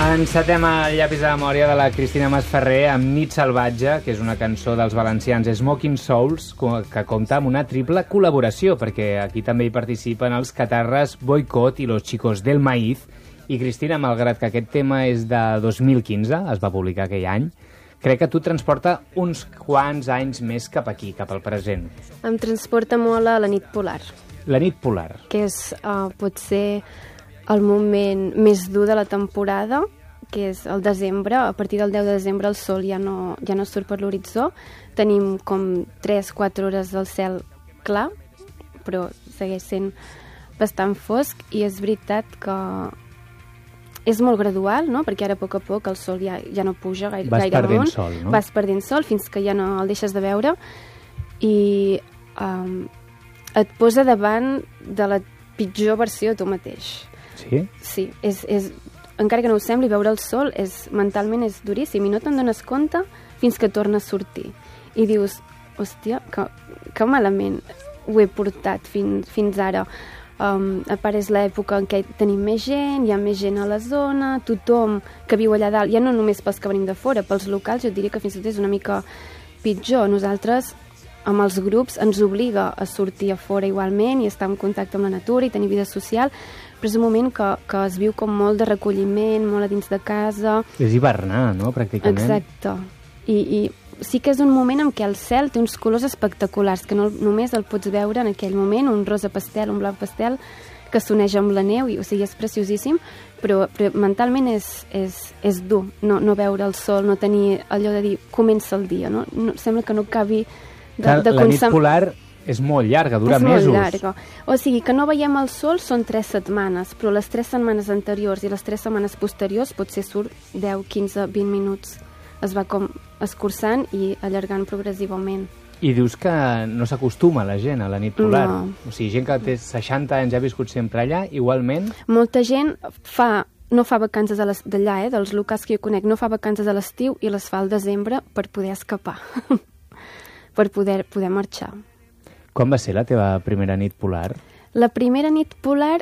Encetem el llapis de memòria de la Cristina Masferrer amb Nit Salvatge, que és una cançó dels valencians Smoking Souls, que compta amb una triple col·laboració, perquè aquí també hi participen els catarres Boicot i los Chicos del Maíz. I Cristina, malgrat que aquest tema és de 2015, es va publicar aquell any, crec que tu transporta uns quants anys més cap aquí, cap al present. Em transporta molt a la nit polar. La nit polar. Que és potser el moment més dur de la temporada, que és el desembre. A partir del 10 de desembre el sol ja no surt per l'horitzó. Tenim com 3-4 hores del cel clar, però segueix sent bastant fosc, i és veritat que és molt gradual, no? Perquè ara a poc el sol ja no puja gaire amunt. Vas perdent sol, no? Vas perdent sol fins que ja no el deixes de veure, i et posa davant de la pitjor versió de tu mateix. Sí? Sí, encara que no ho sembli, veure el sol mentalment és duríssim, i no te'n dones compte fins que torna a sortir. I dius, hòstia, que malament ho he portat fins ara. A part és l'època en què tenim més gent, hi ha més gent a la zona, tothom que viu allà dalt, ja no només pels que venim de fora, pels locals jo diria que fins i tot és una mica pitjor. Nosaltres, amb els grups, ens obliga a sortir a fora igualment i estar en contacte amb la natura i tenir vida social, però és un moment que es viu com molt de recolliment, molt a dins de casa. És hivernar, no?, pràcticament. Exacte. I sí que és un moment en què el cel té uns colors espectaculars, que no només el pots veure en aquell moment, un rosa pastel, un blanc pastel, que s'uneix amb la neu, o sigui, és preciosíssim, però mentalment és dur no veure el sol, no tenir allò de dir, comença el dia, no? Sembla que no acabi la nit polar és molt llarga, dura mesos. És molt llarga. O sigui, que no veiem el sol són 3 setmanes, però les 3 setmanes anteriors i les 3 setmanes posteriors potser surt 10, 15, 20 minuts. Es va com escurçant i allargant progressivament. I dius que no s'acostuma la gent a la nit polar. No. O sigui, gent que té 60 anys ha viscut sempre allà, igualment. Molta gent no fa vacances d'allà, dels locals que jo conec, no fa vacances a l'estiu i les fa al desembre per poder escapar, per poder marxar. Quan va ser la teva primera nit polar? La primera nit polar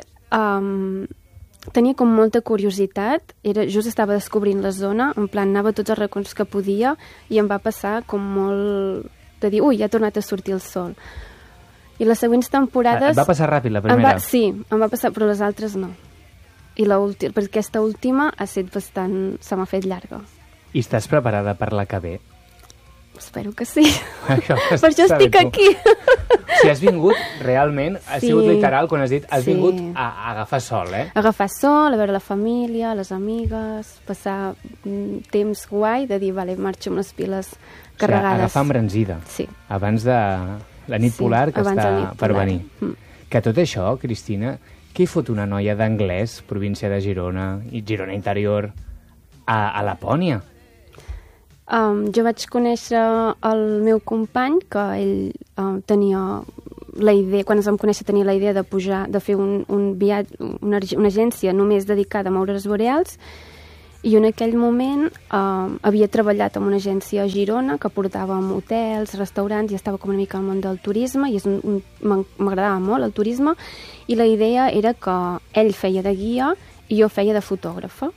tenia com molta curiositat, just estava descobrint la zona, en plan anava a tots els racons que podia i em va passar com molt de dir, ui, ja ha tornat a sortir el sol. I les següents temporades... Et va passar ràpid la primera? Sí, em va passar, però les altres no. I perquè aquesta última ha estat bastant... se m'ha fet llarga. I estàs preparada per la que ve? Espero que sí. Per això estic aquí. Si has vingut, realment, ha sigut literal, quan has dit, has vingut a agafar sol, eh? Agafar sol, a veure la família, les amigues, passar temps guai, de dir, vale, marxo amb les piles carregades. O sigui, agafar embranzida. Sí. Abans de la nit polar que està per venir. Que tot això, Cristina, què hi fot una noia d'Anglès, província de Girona, i Girona interior, a Lapònia? Jo vaig conèixer el meu company, que ell tenia la idea, quan ens vam conèixer tenia la idea de pujar, de fer un viatge, una agència només dedicada a aurores boreals, i en aquell moment havia treballat en una agència a Girona que portàvem hotels, restaurants, i estava com una mica al món del turisme, i m'agradava molt el turisme, i la idea era que ell feia de guia i jo feia de fotògrafa.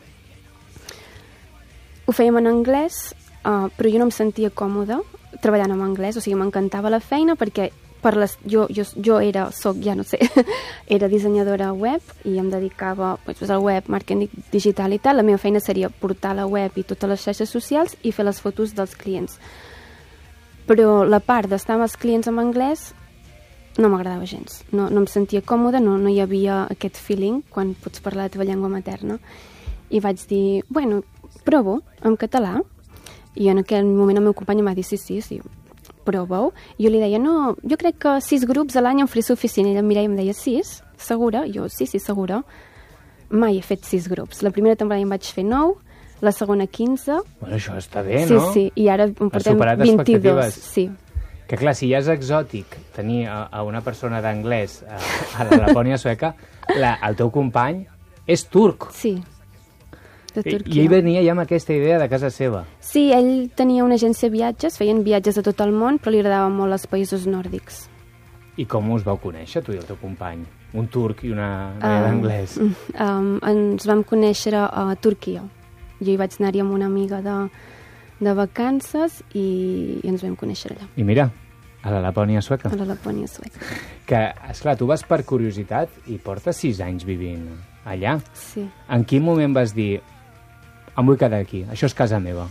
Ho fèiem en anglès, però jo no em sentia còmoda treballant en anglès, o sigui, m'encantava la feina perquè jo era dissenyadora web i em dedicava al web, marketing digital i tal. La meva feina seria portar la web i totes les xarxes socials i fer les fotos dels clients. Però la part d'estar amb els clients en anglès no m'agradava gens. No em sentia còmoda, no hi havia aquest feeling quan pots parlar la teva llengua materna. I vaig dir, bueno, provo en català. I en aquell moment el meu company em va dir, sí, prova-ho. I jo li deia, no, jo crec que 6 grups a l'any em faré suficient. I ella em mirava i em deia, 6? Segura? Jo, sí, segura. Mai he fet 6 grups. La primera temporada em vaig fer 9, la segona 15. Bueno, això està bé, no? Sí, i ara en portem 22. Sí. Que clar, si ja és exòtic tenir a una persona d'anglès a la Lapònia sueca, el teu company és turc. Sí. I ell venia ja amb aquesta idea de casa seva. Sí, ell tenia una agència de viatges, feien viatges a tot el món, però li agradaven molt els països nòrdics. I com us vau conèixer, tu i el teu company? Un turc i una noia d'anglès. Ens vam conèixer a Turquia. Jo hi vaig anar-hi amb una amiga de vacances i ens vam conèixer allà. I mira, a la Lapònia sueca. A la Lapònia sueca. Que, esclar, tu vas per curiositat i portes 6 anys vivint allà. Sí. En quin moment vas dir, em vull quedar aquí, això és casa meva?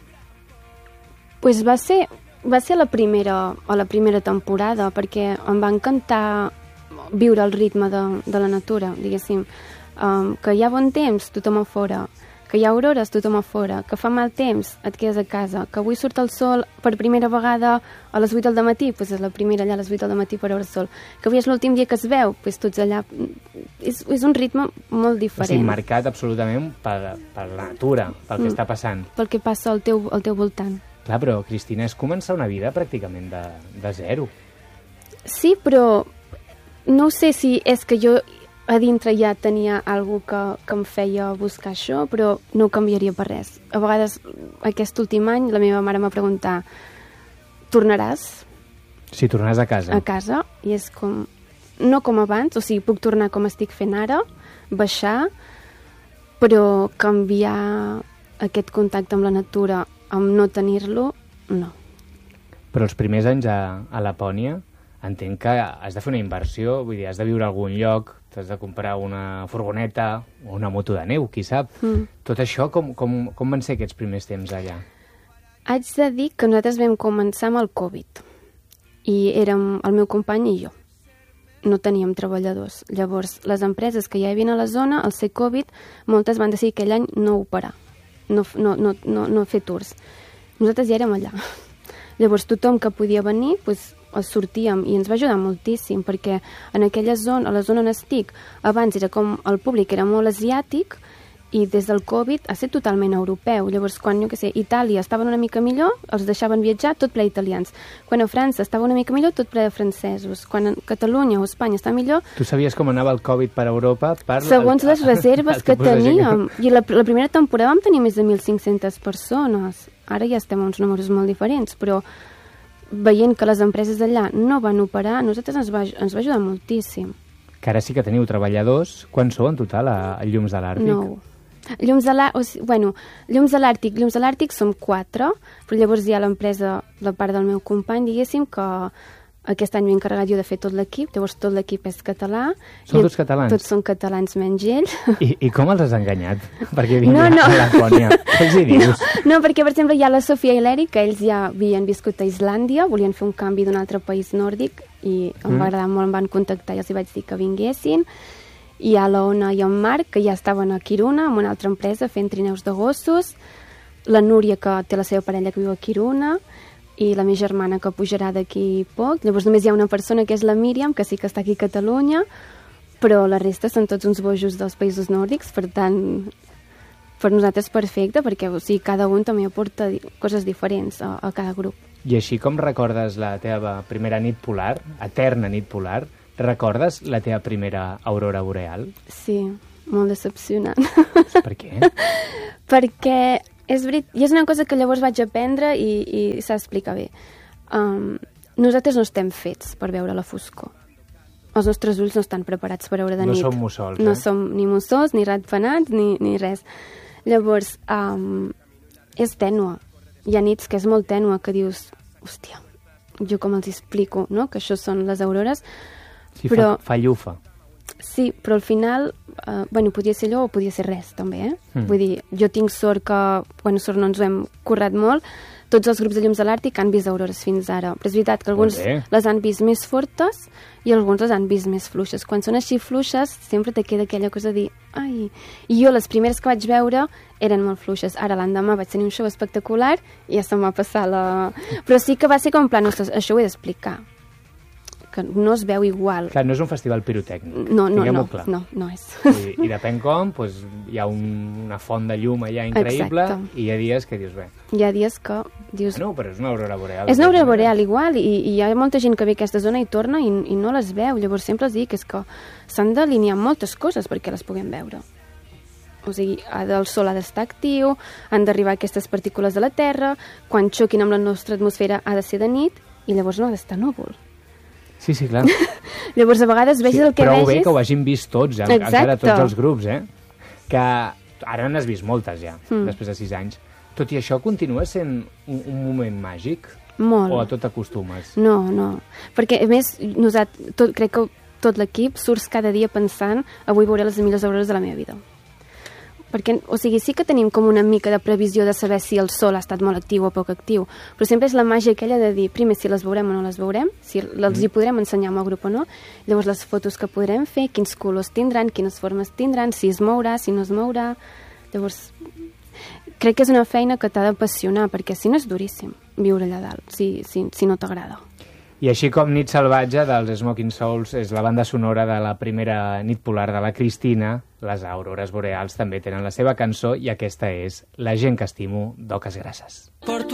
Pues va ser la primera temporada, perquè em va encantar viure el ritme de la natura, diguéssim. Que hi ha bon temps, tothom a fora. Que hi ha aurores, tothom a fora. Que fa mal temps, et quedes a casa. Que avui surt el sol per primera vegada a les 8 del matí, doncs és la primera allà a les 8 del matí per veure el sol. Que avui és l'últim dia que es veu, doncs tots allà... És un ritme molt diferent. O sigui, marcat absolutament per la natura, pel que està passant. Pel que passa al teu voltant. Clar, però, Cristina, és començar una vida pràcticament de zero. Sí, però no sé si és que jo a dintre ja tenia algú que em feia buscar això, però no ho canviaria per res. A vegades, aquest últim any, la meva mare m'ha preguntat, tornaràs? Si tornaràs a casa. A casa, i és com... No com abans, o sigui, puc tornar com estic fent ara, baixar, però canviar aquest contacte amb la natura, amb no tenir-lo, no. Però els primers anys a Lapònia, entenc que has de fer una inversió, vull dir, has de viure a algun lloc, t'has de comprar una furgoneta o una moto de neu, qui sap. Tot això, com van ser aquests primers temps allà? Haig de dir que nosaltres vam començar amb el Covid i érem el meu company i jo. No teníem treballadors. Llavors, les empreses que ja hi havia a la zona, al ser Covid, moltes van decidir aquell any no operar, no fer tours. Nosaltres ja érem allà. Llavors, tothom que podia venir, doncs, sortíem i ens va ajudar moltíssim, perquè en aquella zona, a la zona on estic, abans era com el públic era molt asiàtic i des del Covid ha estat totalment europeu. Llavors, quan, jo què sé, Itàlia estaven una mica millor, els deixaven viatjar, tot ple italians. Quan a França estava una mica millor, tot ple de francesos. Quan a Catalunya o Espanya està millor... Tu sabies com anava el Covid per Europa? Segons les reserves que teníem. I la primera temporada vam tenir més de 1.500 persones. Ara ja estem a uns números molt diferents, però veient que les empreses d'allà no van operar, a nosaltres ens va ajudar moltíssim. Que ara sí que teniu treballadors. Quants sou en total a Llums de l'Àrtic? 9. Llums de l'Àrtic som 4, però llavors hi ha l'empresa, la part del meu company, diguéssim, que aquest any m'he encarregat jo de fer tot l'equip, llavors tot l'equip és català. Són tots catalans? Tots són catalans menys ell. I com els has enganyat? Perquè vinguin a Lapònia. Què els hi dius? No, perquè, per exemple, hi ha la Sofia i l'Eric, que ells ja havien viscut a Islàndia, volien fer un canvi d'un altre país nòrdic, i em va agradar molt, em van contactar i els hi vaig dir que vinguessin. Hi ha la Ona i en Marc, que ja estaven a Kiruna, amb una altra empresa, fent trineus de gossos. La Núria, que té la seva parella que viu a Kiruna, i la meva germana, que pujarà d'aquí poc. Llavors només hi ha una persona, que és la Míriam, que sí que està aquí a Catalunya, però la resta són tots uns bojos dels països nòrdics, per tant, per nosaltres perfecte, perquè o sigui, cada un també aporta coses diferents a cada grup. I així com recordes la teva primera nit polar, eterna nit polar, recordes la teva primera aurora boreal? Sí, molt decepcionant. Per què? Perquè és veritat, i és una cosa que llavors vaig aprendre i s'ha d'explicar bé. Nosaltres no estem fets per veure la foscor. Els nostres ulls no estan preparats per veure de nit. No som mussols, No som ni mussols, ni ratpenats, ni res. Llavors, és tènua. Hi ha nits que és molt tènua, que dius, hòstia, jo com els explico, no?, que això són les aurores. Sí, però fa llufa. Sí, però al final, podia ser allò o podia ser res, també, Vull dir, jo tinc sort que, sort no ens ho hem currat molt, tots els grups de Llums de l'Àrtic han vist aurores fins ara, però és veritat que alguns les han vist més fortes i alguns les han vist més fluixes. Quan són així fluixes, sempre te queda aquella cosa de dir, ai... I jo les primeres que vaig veure eren molt fluixes. Ara l'endemà vaig tenir un show espectacular i ja se'm va passar la... Però sí que va ser com en plan, ostres, això ho he d'explicar, que no es veu igual. Clar, no és un festival pirotècnic. No és. I depèn com, doncs, hi ha una font de llum allà increïble. Exacte. I hi ha dies que dius, bé... Hi ha dies que dius... No, però és una aurora boreal. És una aurora boreal igual, i hi ha molta gent que ve a aquesta zona i torna i no les veu. Llavors sempre els dic que s'han d'alinear moltes coses perquè les puguem veure. O sigui, el sol ha d'estar actiu, han d'arribar aquestes partícules de la Terra, quan xoquin amb la nostra atmosfera ha de ser de nit, i llavors no ha d'estar núvol. Sí, clar. Llavors, a vegades vegis el que vegis... Prou bé que ho hagin vist tots, encara tots els grups, Que ara n'has vist moltes ja, després de 6 anys. Tot i això, continua sent un moment màgic? Molt. O a tot t'acostumes? No, perquè a més crec que tot l'equip surts cada dia pensant avui veuré les millors hores de la meva vida. Perquè, o sigui, sí que tenim com una mica de previsió de saber si el sol ha estat molt actiu o poc actiu, però sempre és la màgia aquella de dir, primer, si les veurem o no les veurem, si els hi podrem ensenyar amb el grup o no, llavors les fotos que podrem fer, quins colors tindran, quines formes tindran, si es mourà, si no es mourà. Llavors, crec que és una feina que t'ha d'apassionar, perquè si no és duríssim viure allà dalt, si no t'agrada. I així com Nit Salvatge dels Smoking Souls és la banda sonora de la primera nit polar de la Cristina, les aurores boreals també tenen la seva cançó i aquesta és La gent que estimo d'Oques Grasses. Porto